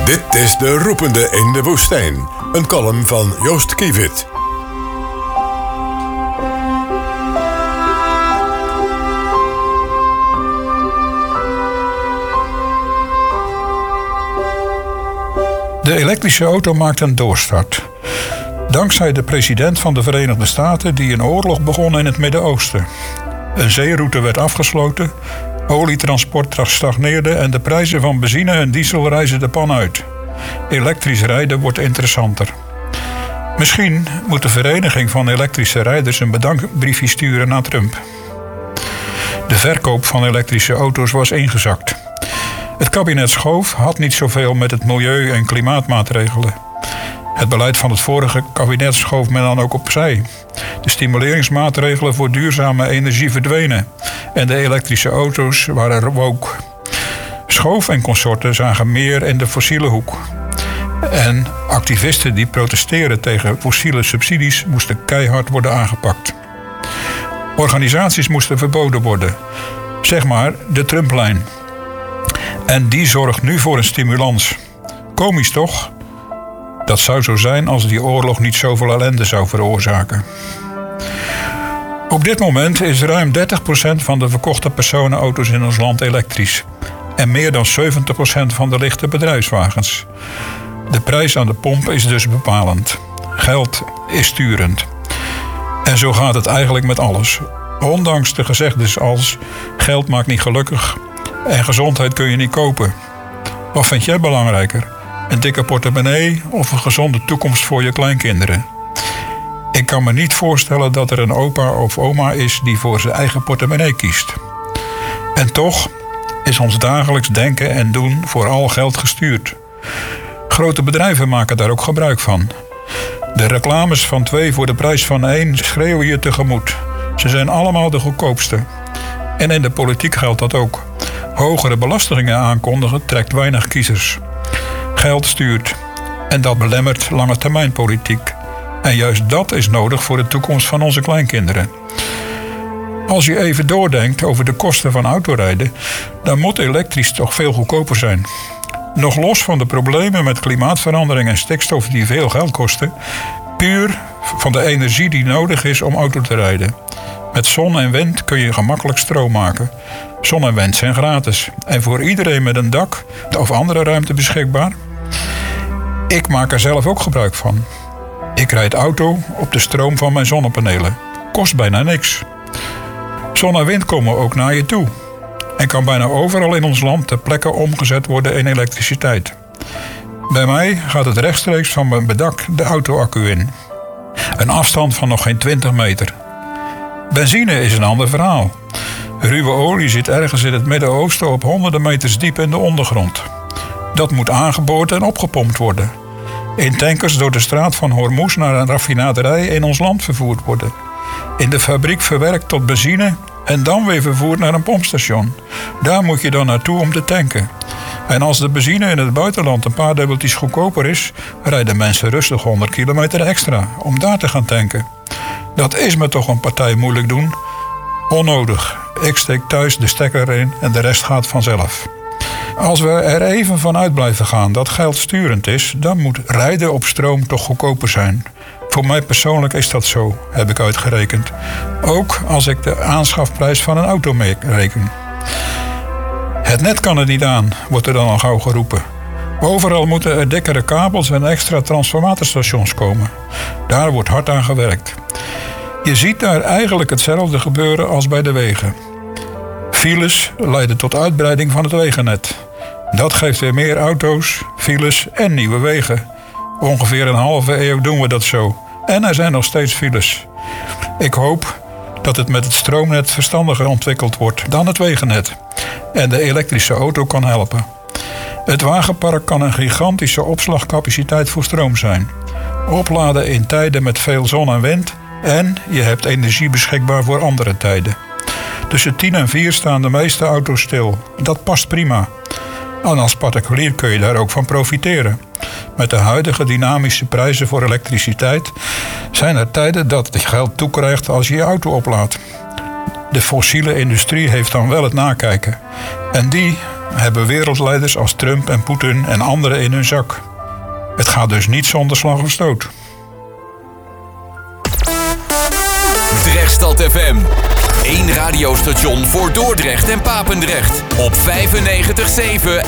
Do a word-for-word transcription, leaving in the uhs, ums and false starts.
Dit is De Roepende in de Woestijn. Een column van Joost Kievit. De elektrische auto maakt een doorstart. Dankzij de president van de Verenigde Staten die een oorlog begon in het Midden-Oosten. Een zeeroute werd afgesloten, olietransport stagneerde en de prijzen van benzine en diesel reizen de pan uit. Elektrisch rijden wordt interessanter. Misschien moet de Vereniging van Elektrische Rijders een bedankbriefje sturen naar Trump. De verkoop van elektrische auto's was ingezakt. Het kabinet Schoof had niet zoveel met het milieu- en klimaatmaatregelen. Het beleid van het vorige kabinet schoof men dan ook opzij. De stimuleringsmaatregelen voor duurzame energie verdwenen en de elektrische auto's waren woke. Schoof en consorten zagen meer in de fossiele hoek. En activisten die protesteren tegen fossiele subsidies moesten keihard worden aangepakt. Organisaties moesten verboden worden. Zeg maar de Trump-lijn. En die zorgt nu voor een stimulans. Komisch toch? Dat zou zo zijn als die oorlog niet zoveel ellende zou veroorzaken. Op dit moment is ruim dertig procent van de verkochte personenauto's in ons land elektrisch. En meer dan zeventig procent van de lichte bedrijfswagens. De prijs aan de pomp is dus bepalend. Geld is sturend. En zo gaat het eigenlijk met alles. Ondanks de gezegdes als geld maakt niet gelukkig en gezondheid kun je niet kopen. Wat vind jij belangrijker? Een dikke portemonnee of een gezonde toekomst voor je kleinkinderen? Ik kan me niet voorstellen dat er een opa of oma is die voor zijn eigen portemonnee kiest. En toch is ons dagelijks denken en doen vooral geld gestuurd. Grote bedrijven maken daar ook gebruik van. De reclames van twee voor de prijs van één schreeuwen je tegemoet. Ze zijn allemaal de goedkoopste. En in de politiek geldt dat ook. Hogere belastingen aankondigen trekt weinig kiezers. Geld stuurt. En dat belemmert lange termijn politiek. En juist dat is nodig voor de toekomst van onze kleinkinderen. Als je even doordenkt over de kosten van autorijden, dan moet elektrisch toch veel goedkoper zijn. Nog los van de problemen met klimaatverandering en stikstof die veel geld kosten, puur van de energie die nodig is om auto te rijden. Met zon en wind kun je gemakkelijk stroom maken. Zon en wind zijn gratis en voor iedereen met een dak of andere ruimte beschikbaar. Ik maak er zelf ook gebruik van. Ik rijd auto op de stroom van mijn zonnepanelen. Kost bijna niks. Zon en wind komen ook naar je toe. En kan bijna overal in ons land ter plekke omgezet worden in elektriciteit. Bij mij gaat het rechtstreeks van mijn bedak de auto-accu in. Een afstand van nog geen twintig meter. Benzine is een ander verhaal. Ruwe olie zit ergens in het Midden-Oosten op honderden meters diep in de ondergrond. Dat moet aangeboord en opgepompt worden. In tankers door de straat van Hormuz naar een raffinaderij in ons land vervoerd worden. In de fabriek verwerkt tot benzine en dan weer vervoerd naar een pompstation. Daar moet je dan naartoe om te tanken. En als de benzine in het buitenland een paar dubbeltjes goedkoper is, rijden mensen rustig honderd kilometer extra om daar te gaan tanken. Dat is me toch een partij moeilijk doen. Onnodig. Ik steek thuis de stekker erin en de rest gaat vanzelf. Als we er even van uit blijven gaan dat geld sturend is, dan moet rijden op stroom toch goedkoper zijn. Voor mij persoonlijk is dat zo, heb ik uitgerekend. Ook als ik de aanschafprijs van een auto meereken. Het net kan er niet aan, wordt er dan al gauw geroepen. Overal moeten er dikkere kabels en extra transformatorstations komen. Daar wordt hard aan gewerkt. Je ziet daar eigenlijk hetzelfde gebeuren als bij de wegen. Files leiden tot uitbreiding van het wegennet. Dat geeft weer meer auto's, files en nieuwe wegen. Ongeveer een halve eeuw doen we dat zo. En er zijn nog steeds files. Ik hoop dat het met het stroomnet verstandiger ontwikkeld wordt dan het wegennet. En de elektrische auto kan helpen. Het wagenpark kan een gigantische opslagcapaciteit voor stroom zijn. Opladen in tijden met veel zon en wind. En je hebt energie beschikbaar voor andere tijden. Tussen tien en vier staan de meeste auto's stil. Dat past prima. En als particulier kun je daar ook van profiteren. Met de huidige dynamische prijzen voor elektriciteit zijn er tijden dat je geld toekrijgt als je je auto oplaadt. De fossiele industrie heeft dan wel het nakijken. En die hebben wereldleiders als Trump en Poetin en anderen in hun zak. Het gaat dus niet zonder slag of stoot. Drechtstad F M. Eén radiostation voor Dordrecht en Papendrecht. Op vijfennegentig komma zeven